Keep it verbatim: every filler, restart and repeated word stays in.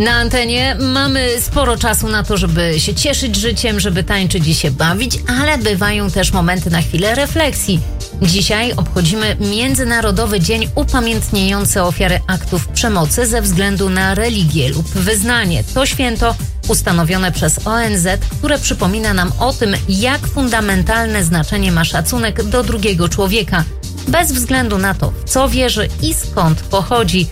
Na antenie mamy sporo czasu na to, żeby się cieszyć życiem, żeby tańczyć i się bawić, ale bywają też momenty na chwilę refleksji. Dzisiaj obchodzimy Międzynarodowy Dzień upamiętniający ofiary aktów przemocy ze względu na religię lub wyznanie. To święto ustanowione przez O N Z, które przypomina nam o tym, jak fundamentalne znaczenie ma szacunek do drugiego człowieka, bez względu na to, w co wierzy i skąd pochodzi.